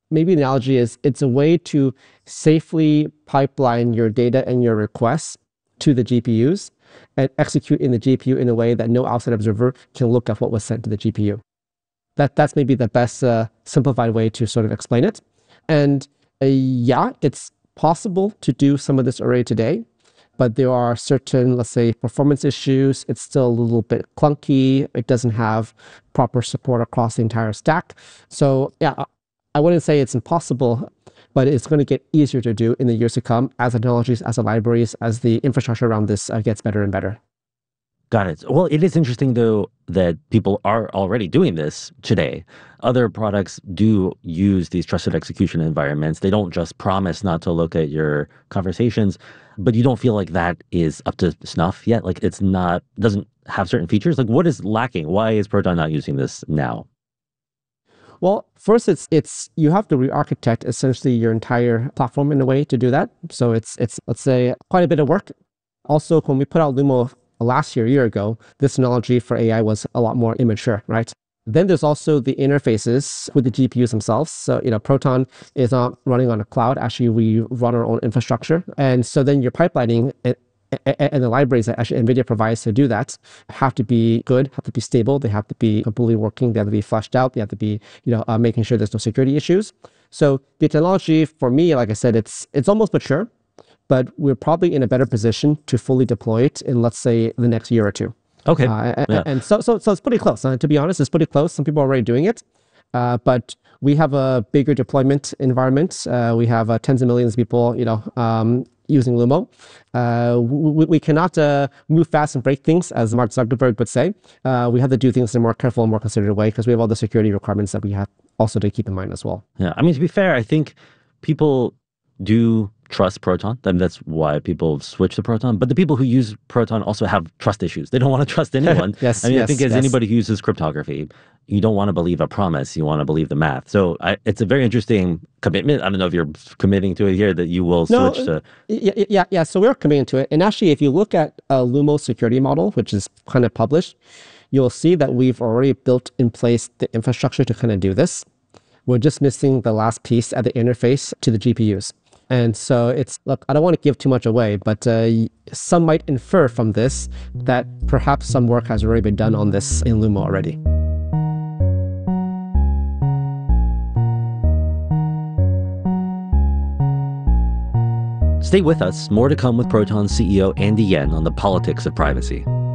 maybe the analogy is it's a way to safely pipeline your data and your requests to the GPUs and execute in the GPU in a way that no outside observer can look at what was sent to the GPU. That's maybe the best simplified way to sort of explain it. And yeah, it's possible to do some of this already today, but there are certain, let's say, performance issues. It's still a little bit clunky. It doesn't have proper support across the entire stack. So yeah, I wouldn't say it's impossible, but it's going to get easier to do in the years to come as the technologies, as the libraries, as the infrastructure around this gets better and better. Got it. Well, it is interesting, though, that people are already doing this today. Other products do use these trusted execution environments. They don't just promise not to look at your conversations, but you don't feel like that is up to snuff yet? Like it's not, doesn't have certain features? Like what is lacking? Why is Proton not using this now? Well, first, it's you have to re-architect essentially your entire platform in a way to do that. So it's let's say quite a bit of work. Also, when we put out Lumo last year, a year ago, this technology for AI was a lot more immature, right? Then there's also the interfaces with the GPUs themselves. So, Proton is not running on a cloud. Actually, we run our own infrastructure. And so then your pipelining and the libraries that actually NVIDIA provides to do that have to be good, have to be stable. They have to be completely working. They have to be fleshed out. They have to be, making sure there's no security issues. So the technology for me, like I said, it's almost mature, but we're probably in a better position to fully deploy it in, let's say, the next year or two. Okay. Yeah. And so it's pretty close. To be honest, it's pretty close. Some people are already doing it, but we have a bigger deployment environment. We have tens of millions of people, using Lumo. We cannot move fast and break things, as Mark Zuckerberg would say. We have to do things in a more careful and more considered way because we have all the security requirements that we have also to keep in mind as well. Yeah. I mean, to be fair, I think people do trust Proton. I mean, that's why people switch to Proton. But the people who use Proton also have trust issues. They don't want to trust anyone. Yes. I mean, I think as anybody who uses cryptography, you don't want to believe a promise. You want to believe the math. So it's a very interesting commitment. I don't know if you're committing to it here that you will switch to. Yeah. So we're committing to it. And actually, if you look at a Lumo security model, which is kind of published, you'll see that we've already built in place the infrastructure to kind of do this. We're just missing the last piece at the interface to the GPUs. And so look, I don't want to give too much away, but some might infer from this that perhaps some work has already been done on this in Lumo already. Stay with us. More to come with Proton CEO Andy Yen on the politics of privacy.